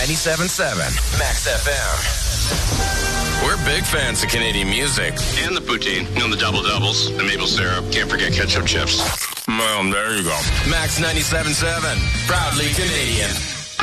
97.7 Max FM. We're big fans of Canadian music. And the poutine. The double-doubles, the maple syrup. Can't forget ketchup chips. Well, there you go. Max 97.7. Proudly Canadian.